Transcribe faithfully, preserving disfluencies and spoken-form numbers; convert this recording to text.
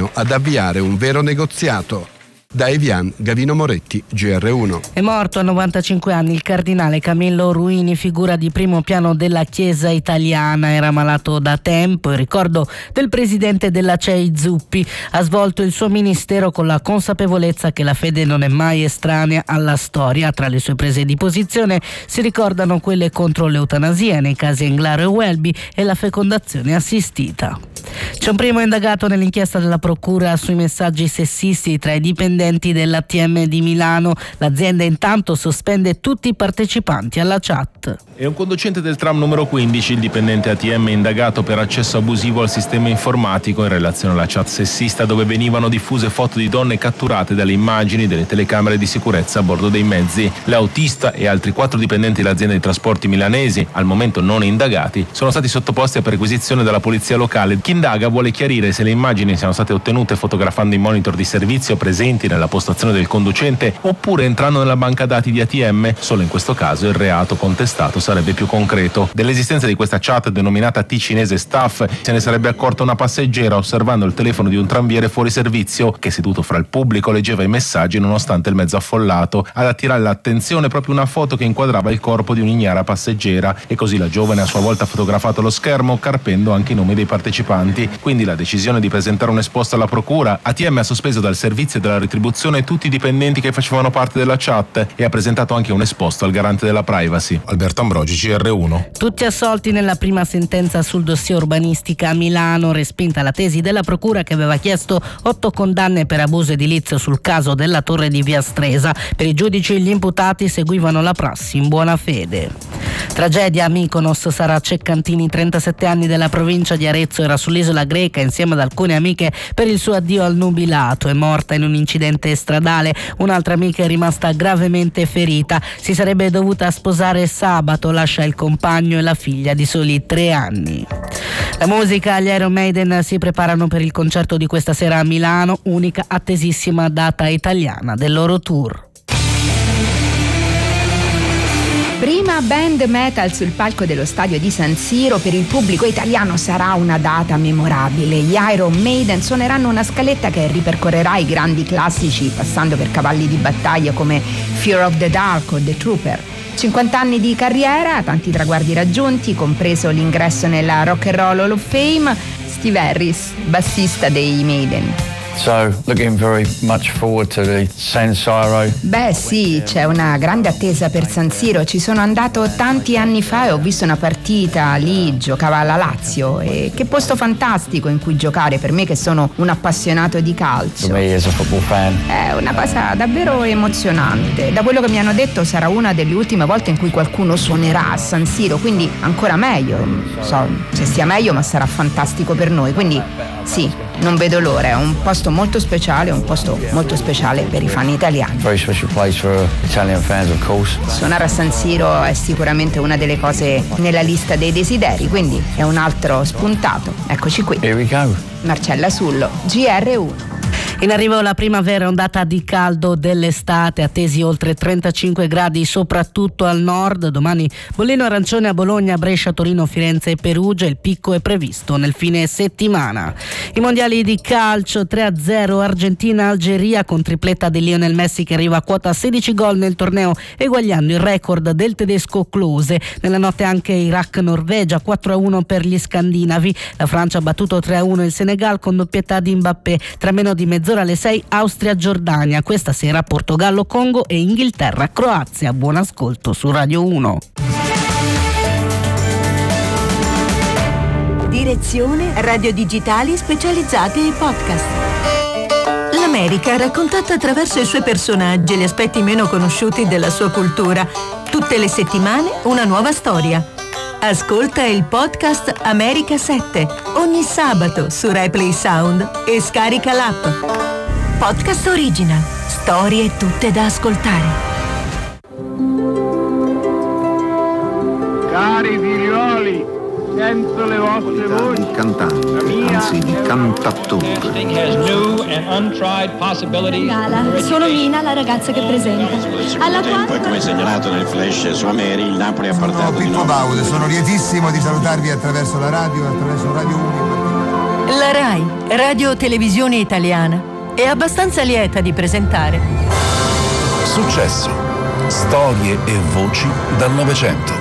fino ad avviare un vero negoziato. Da Evian, Gavino Moretti, G R uno. È morto a novantacinque anni il cardinale Camillo Ruini, figura di primo piano della Chiesa italiana. Era malato da tempo. Il ricordo del presidente della C E I Zuppi: ha svolto il suo ministero con la consapevolezza che la fede non è mai estranea alla storia. Tra le sue prese di posizione si ricordano quelle contro l'eutanasia nei casi Englaro e Welby e la fecondazione assistita. C'è un primo indagato nell'inchiesta della procura sui messaggi sessisti tra i dipendenti dell'A T M di Milano. L'azienda intanto sospende tutti i partecipanti alla chat. È un conducente del tram numero quindici, il dipendente A T M indagato per accesso abusivo al sistema informatico in relazione alla chat sessista dove venivano diffuse foto di donne catturate dalle immagini delle telecamere di sicurezza a bordo dei mezzi. L'autista e altri quattro dipendenti dell'azienda di trasporti milanesi, al momento non indagati, sono stati sottoposti a perquisizione dalla polizia locale. Chi indaga vuole chiarire se le immagini siano state ottenute fotografando i monitor di servizio presenti nella postazione del conducente oppure entrando nella banca dati di A T M. Solo in questo caso il reato contestato sarebbe più concreto. Dell'esistenza di questa chat denominata T cinese Staff se ne sarebbe accorta una passeggera osservando il telefono di un tranviere fuori servizio che, seduto fra il pubblico, leggeva i messaggi nonostante il mezzo affollato. Ad attirare l'attenzione proprio una foto che inquadrava il corpo di un'ignara passeggera e così la giovane a sua volta ha fotografato lo schermo carpendo anche i nomi dei partecipanti. Quindi la decisione di presentare un esposto alla procura. A T M ha sospeso dal servizio e dalla retribuzione tutti i dipendenti che facevano parte della chat e ha presentato anche un esposto al garante della privacy. Alberto Ambrogi, G R uno. Tutti assolti nella prima sentenza sul dossier urbanistica a Milano, respinta la tesi della procura che aveva chiesto otto condanne per abuso edilizio sul caso della torre di Via Stresa. Per i giudici gli imputati seguivano la prassi in buona fede. Tragedia a Mykonos. Sara Ceccantini, trentasette anni, della provincia di Arezzo, era sull'isola greca insieme ad alcune amiche per il suo addio al nubilato. È morta in un incidente stradale. Un'altra amica è rimasta gravemente ferita. Si sarebbe dovuta sposare sabato, lascia il compagno e la figlia di soli tre anni. La musica, gli Iron Maiden si preparano per il concerto di questa sera a Milano, unica attesissima data italiana del loro tour. Prima band metal sul palco dello stadio di San Siro, per il pubblico italiano sarà una data memorabile. Gli Iron Maiden suoneranno una scaletta che ripercorrerà i grandi classici, passando per cavalli di battaglia come Fear of the Dark o The Trooper. cinquanta anni di carriera, tanti traguardi raggiunti, compreso l'ingresso nella Rock and Roll Hall of Fame. Steve Harris, bassista dei Maiden. So, looking very much forward to the San Siro. Beh sì, c'è una grande attesa per San Siro. Ci sono andato tanti anni fa e ho visto una partita lì, giocava la Lazio, e che posto fantastico in cui giocare per me che sono un appassionato di calcio. For me as a football fan. È una cosa davvero emozionante. Da quello che mi hanno detto sarà una delle ultime volte in cui qualcuno suonerà a San Siro, quindi ancora meglio. Non so se sia meglio, ma sarà fantastico per noi, quindi sì, non vedo l'ora. È un posto molto speciale, un posto molto speciale per i fan italiani. Very special place for Italian fans, of course. Suonare a San Siro è sicuramente una delle cose nella lista dei desideri, quindi è un altro spuntato. Eccoci qui. Here we go. Marcella Sullo, G R uno. In arrivo la primavera, ondata di caldo dell'estate, attesi oltre trentacinque gradi soprattutto al nord. Domani bollino arancione a Bologna, Brescia, Torino, Firenze e Perugia. Il picco è previsto nel fine settimana. I mondiali di calcio, tre a zero Argentina-Algeria con tripletta di Lionel Messi che arriva a quota sedici gol nel torneo, eguagliando il record del tedesco Klose. Nella notte anche Iraq-Norvegia, quattro a uno per gli scandinavi. La Francia ha battuto tre a uno il Senegal con doppietta di Mbappé. Tra meno di mezz'ora alle sei Austria-Giordania. Questa sera Portogallo-Congo e Inghilterra-Croazia. Buon ascolto su Radio uno. Direzione Radio Digitali specializzate in podcast. L'America raccontata attraverso i suoi personaggi e gli aspetti meno conosciuti della sua cultura. Tutte le settimane una nuova storia. Ascolta il podcast America sette ogni sabato su RaiPlay Sound e scarica l'app. Podcast Original. Storie tutte da ascoltare. Cari figlioli, sento le vostre voci. Di cantante, anzi di cantattore. Sono Mina, la ragazza che presenta. Alla quale... Poi, come segnalato nel flash su Ameri, il Napoli ha portato di Pippo Baudo, sono lietissimo di salutarvi attraverso la radio, attraverso Radio uno. La RAI, Radio Televisione Italiana, è abbastanza lieta di presentare Successo. Storie e voci dal Novecento.